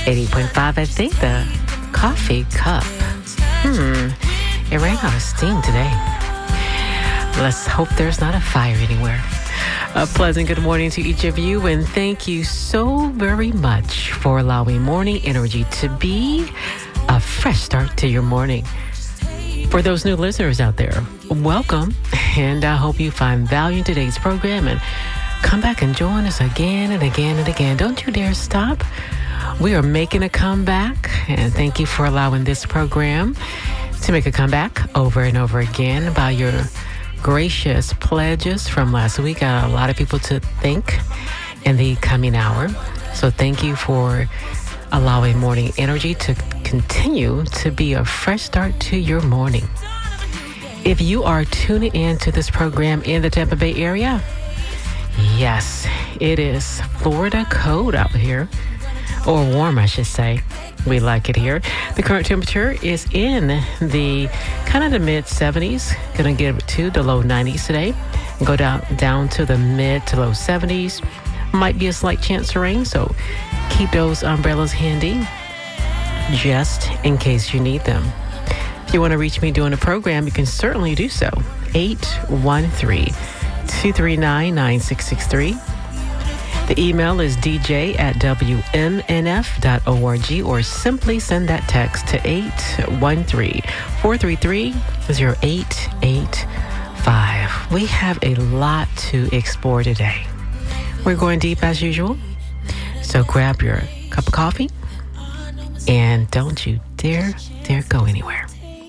80.5, I think the coffee cup. It ran out of steam today. Let's hope there's not a fire anywhere. A pleasant good morning to each of you, and thank you so very much for allowing Morning Energy to be a fresh start to your morning. For those new listeners out there, welcome, and I hope you find value in today's program and come back and join us again and again and again. Don't you dare stop. We are making a comeback, and thank you for allowing this program to make a comeback over and over again by your gracious pledges from last week. Got a lot of people to thank in the coming hour. So thank you for allowing Morning Energy to continue to be a fresh start to your morning. If you are tuning in to this program in the Tampa Bay area, yes, it is Florida cold out here, or warm, I should say. We like it here. The current temperature is in the kind of the mid 70s. Going to get to the low 90s today. Go down to the mid to low 70s. Might be a slight chance of rain, so keep those umbrellas handy just in case you need them. If you want to reach me during the program, you can certainly do so. 813-239-9663. The email is dj@wmnf.org, or simply send that text to 813-433-0885. We have a lot to explore today. We're going deep as usual, so grab your cup of coffee and don't you dare go anywhere.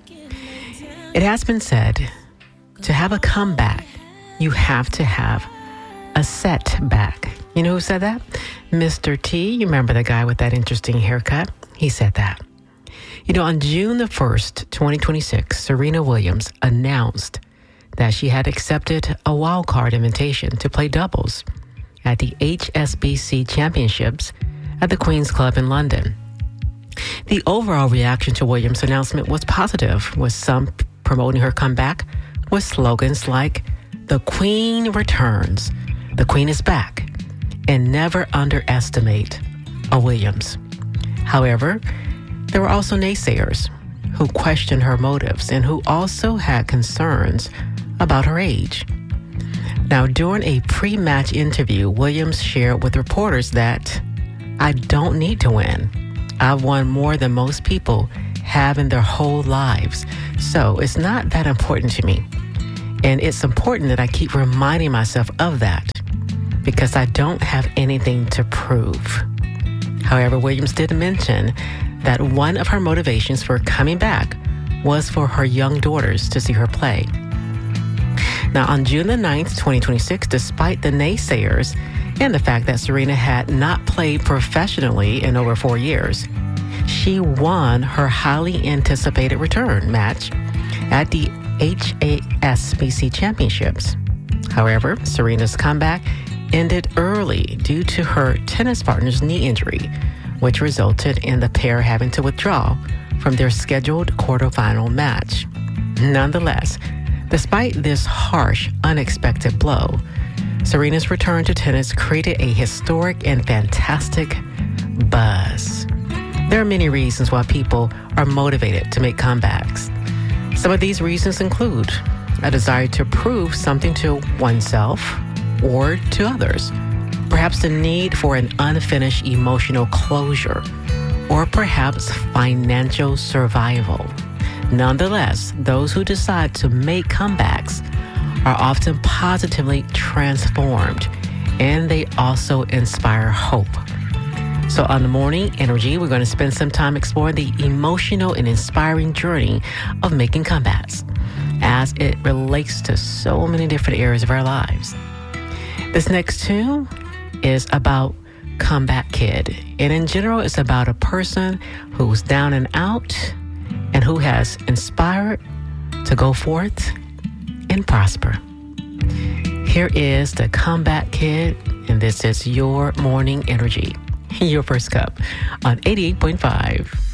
It has been said, to have a comeback, you have to have a setback. You know who said that? Mr. T. You remember the guy with that interesting haircut? He said that. You know, on June the 1st, 2026, Serena Williams announced that she had accepted a wildcard invitation to play doubles at the HSBC Championships at the Queen's Club in London. The overall reaction to Williams' announcement was positive, with some promoting her comeback with slogans like, "The Queen returns," "The Queen is back," and "Never underestimate a Williams." However, there were also naysayers who questioned her motives and who also had concerns about her age. Now, during a pre-match interview, Williams shared with reporters that, "I don't need to win. I've won more than most people have in their whole lives, so it's not that important to me. And it's important that I keep reminding myself of that, because I don't have anything to prove." However, Williams did mention that one of her motivations for coming back was for her young daughters to see her play. Now, on June the 9th, 2026, despite the naysayers and the fact that Serena had not played professionally in over 4 years, she won her highly anticipated return match at the HSBC Championships. However, Serena's comeback ended early due to her tennis partner's knee injury, which resulted in the pair having to withdraw from their scheduled quarterfinal match. Nonetheless, despite this harsh, unexpected blow, Serena's return to tennis created a historic and fantastic buzz. There are many reasons why people are motivated to make comebacks. Some of these reasons include a desire to prove something to oneself or to others, perhaps the need for an unfinished emotional closure, or perhaps financial survival. Nonetheless, those who decide to make comebacks are often positively transformed, and they also inspire hope. So on the Morning Energy, we're going to spend some time exploring the emotional and inspiring journey of making comebacks as it relates to so many different areas of our lives. This next tune is about Comeback Kid. And in general, it's about a person who's down and out and who has inspired to go forth and prosper. Here is the Comeback Kid, and this is your Morning Energy. Your first cup on 88.5.